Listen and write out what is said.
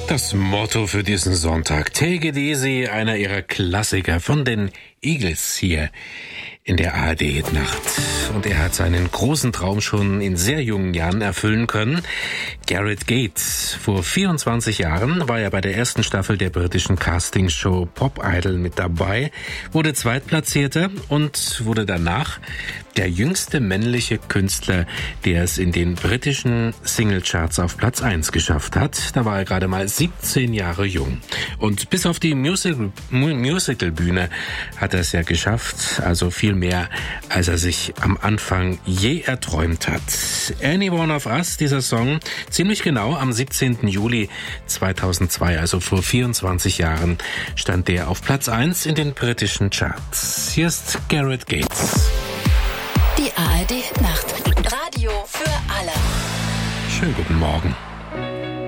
Das Motto für diesen Sonntag: Take it easy, einer ihrer Klassiker von den Eagles hier in der ARD-Nacht. Und er hat seinen großen Traum schon in sehr jungen Jahren erfüllen können. Gareth Gates. Vor 24 Jahren war er bei der ersten Staffel der britischen Castingshow Pop Idol mit dabei, wurde Zweitplatzierter und wurde danach der jüngste männliche Künstler, der es in den britischen Singlecharts auf Platz 1 geschafft hat. Da war er gerade mal 17 Jahre jung. Und bis auf die Musicalbühne hat er es ja geschafft, also viel mehr, als er sich am Anfang je erträumt hat. Any One of Us, dieser Song, ziemlich genau am 17. Juli 2002, also vor 24 Jahren, stand der auf Platz 1 in den britischen Charts. Hier ist Gareth Gates. Die ARD Nacht. Radio für alle. Schönen guten Morgen.